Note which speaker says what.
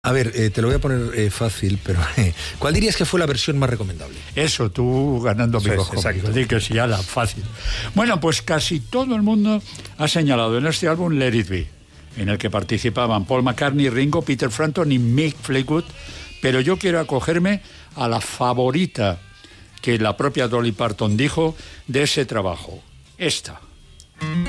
Speaker 1: A ver, te lo voy a poner fácil, pero ¿cuál dirías que fue la versión más recomendable?
Speaker 2: Eso, tú ganando amigos conmigo. Di que sí, ala, fácil. Bueno, pues casi todo el mundo ha señalado en este álbum Let It Be, en el que participaban Paul McCartney, Ringo, Peter Frampton y Mick Fleetwood, pero yo quiero acogerme a la favorita que la propia Dolly Parton dijo de ese trabajo, esta.